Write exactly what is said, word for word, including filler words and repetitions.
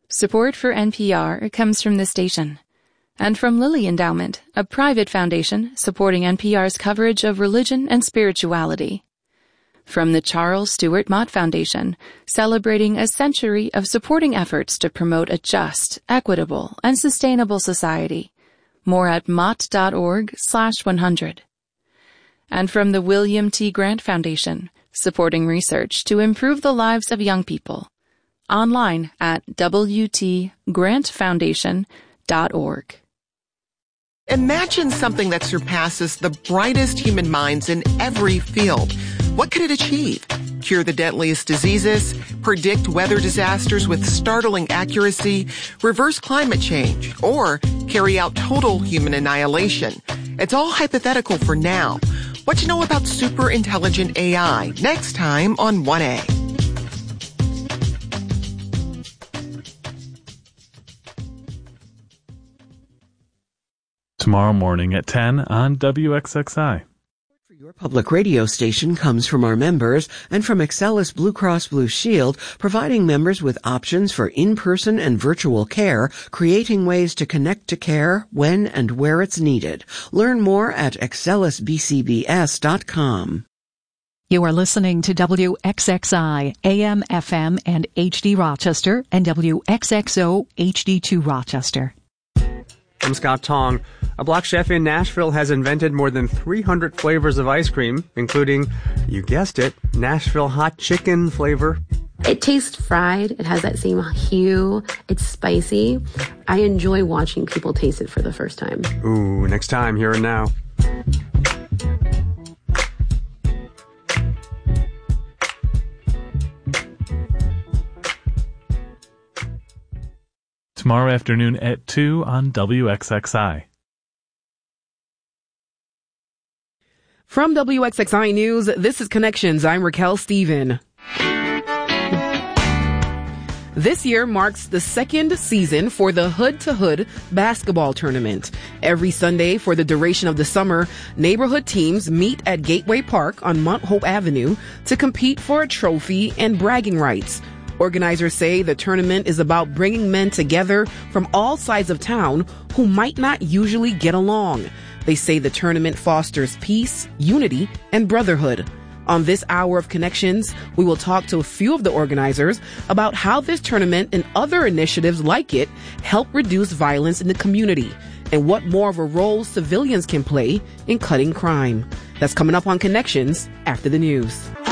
Support for N P R comes from the station and from Lilly Endowment, a private foundation supporting N P R's coverage of religion and spirituality. From the Charles Stewart Mott Foundation, celebrating a century of supporting efforts to promote a just, equitable, and sustainable society. More at mott.org slash 100. And from the William T. Grant Foundation, supporting research to improve the lives of young people. Online at w t grant foundation dot org. Imagine something that surpasses the brightest human minds in every field. What could it achieve? Cure the deadliest diseases, predict weather disasters with startling accuracy, reverse climate change, or carry out total human annihilation. It's all hypothetical for now. What you know about super intelligent A I? Next time on one A. Tomorrow morning at ten on W X X I. Your public radio station comes from our members and from Excellus Blue Cross Blue Shield, providing members with options for in-person and virtual care, creating ways to connect to care when and where it's needed. Learn more at excellus b c b s dot com. You are listening to W X X I, A M, F M, and H D Rochester, and W X X O, H D two Rochester. I'm Scott Tong. A black chef in Nashville has invented more than three hundred flavors of ice cream, including, you guessed it, Nashville hot chicken flavor. It tastes fried. It has that same hue. It's spicy. I enjoy watching people taste it for the first time. Ooh, next time, here and now. Tomorrow afternoon at two on W X X I. From W X X I News, this is Connections. I'm Raquel Stephen. This year marks the second season for the Hood to Hood basketball tournament. Every Sunday for the duration of the summer, neighborhood teams meet at Gateway Park on Mount Hope Avenue to compete for a trophy and bragging rights. Organizers say the tournament is about bringing men together from all sides of town who might not usually get along. They say the tournament fosters peace, unity, and brotherhood. On this hour of Connections, we will talk to a few of the organizers about how this tournament and other initiatives like it help reduce violence in the community and what more of a role civilians can play in cutting crime. That's coming up on Connections after the news.